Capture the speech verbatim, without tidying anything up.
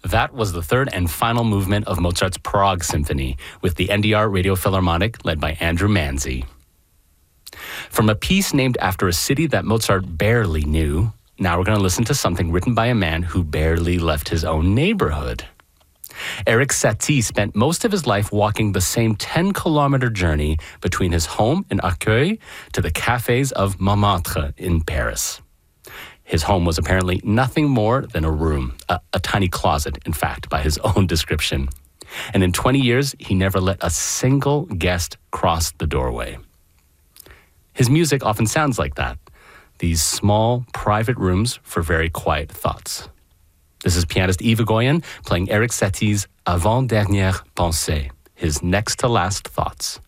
That was the third and final movement of Mozart's Prague Symphony with the N D R Radio Philharmonic led by Andrew Manzi. From a piece named after a city that Mozart barely knew, now we're going to listen to something written by a man who barely left his own neighborhood. Erik Satie spent most of his life walking the same ten-kilometer journey between his home in Arcueil to the cafes of Montmartre in Paris. His home was apparently nothing more than a room, a, a tiny closet, in fact, by his own description. And in twenty years, he never let a single guest cross the doorway. His music often sounds like that, these small, private rooms for very quiet thoughts. This is pianist Yves Egoyan playing Erik Satie's Avant-Dernière Pensée, his next-to-last thoughts.